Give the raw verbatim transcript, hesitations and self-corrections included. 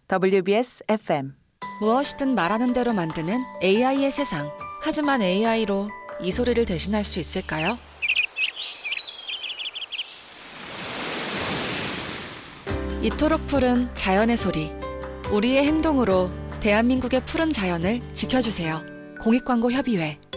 더블유비에스 에프엠. 무엇이든 말하는 대로 만드는 에이아이의 세상. 하지만 에이아이로 이 소리를 대신할 수 있을까요? 이토록 푸른 자연의 소리. 우리의 행동으로 대한민국의 푸른 자연을 지켜주세요. 공익광고협의회.